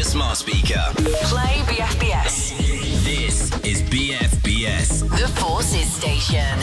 smart speaker. Play BFBS. This is BFBS. The Forces Station.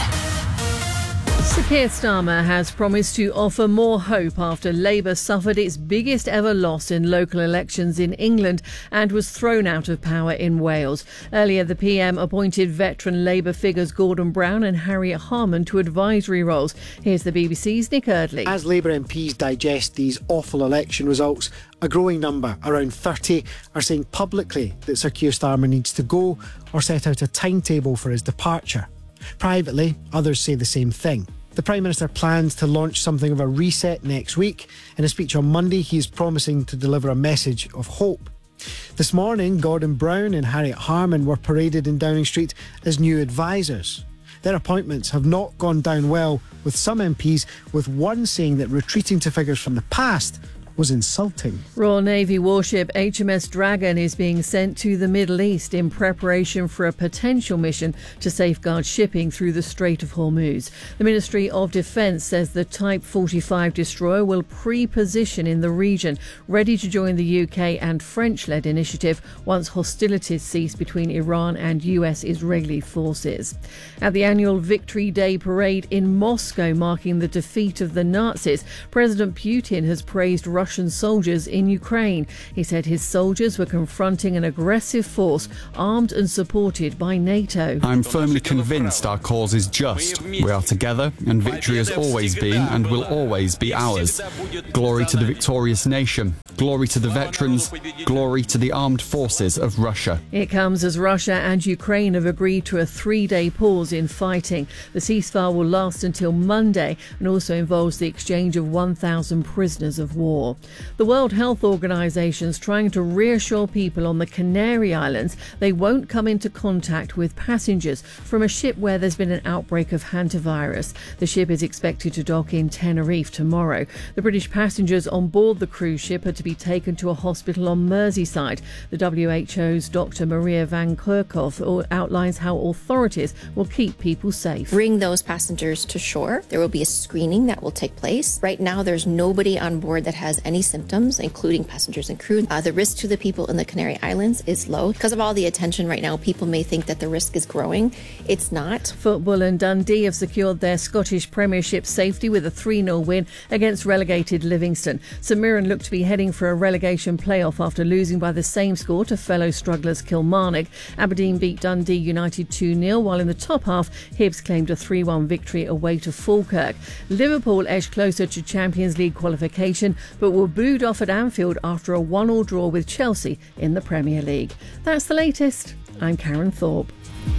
Sir Keir Starmer has promised to offer more hope after Labour suffered its biggest ever loss in local elections in England and was thrown out of power in Wales. Earlier, the PM appointed veteran Labour figures Gordon Brown and Harriet Harman to advisory roles. Here's the BBC's Nick Eardley. As Labour MPs digest these awful election results, a growing number, around 30, are saying publicly that Sir Keir Starmer needs to go or set out a timetable for his departure. Privately, others say the same thing. The Prime Minister plans to launch something of a reset next week. In a speech on Monday, he is promising to deliver a message of hope. This morning, Gordon Brown and Harriet Harman were paraded in Downing Street as new advisers. Their appointments have not gone down well with some MPs, with one saying that retreating to figures from the past was insulting. Royal Navy warship HMS Dragon is being sent to the Middle East in preparation for a potential mission to safeguard shipping through the Strait of Hormuz. The Ministry of Defence says the Type 45 destroyer will pre-position in the region, ready to join the UK and French-led initiative once hostilities cease between Iran and US Israeli forces. At the annual Victory Day parade in Moscow marking the defeat of the Nazis, President Putin has praised Russian soldiers in Ukraine. He said his soldiers were confronting an aggressive force armed and supported by NATO. I'm firmly convinced our cause is just. We are together and victory has always been and will always be ours. Glory to the victorious nation. Glory to the veterans. Glory to the armed forces of Russia. It comes as Russia and Ukraine have agreed to a 3-day pause in fighting. The ceasefire will last until Monday and also involves the exchange of 1,000 prisoners of war. The World Health Organization is trying to reassure people on the Canary Islands they won't come into contact with passengers from a ship where there's been an outbreak of hantavirus. The ship is expected to dock in Tenerife tomorrow. The British passengers on board the cruise ship are to be taken to a hospital on Merseyside. The WHO's Dr. Maria Van Kerkhove outlines how authorities will keep people safe. Bring those passengers to shore. There will be a screening that will take place. Right now, there's nobody on board that has any symptoms, including passengers and crew. The risk to the people in the Canary Islands is low. Because of all the attention right now, people may think that the risk is growing. It's not. Football and Dundee have secured their Scottish Premiership safety with a 3-0 win against relegated Livingston. St Mirren look to be heading for a relegation playoff after losing by the same score to fellow strugglers Kilmarnock. Aberdeen beat Dundee United 2-0, while in the top half, Hibs claimed a 3-1 victory away to Falkirk. Liverpool edged closer to Champions League qualification, but were booed off at Anfield after a 1-1 draw with Chelsea in the Premier League. That's the latest. I'm Karen Thorpe.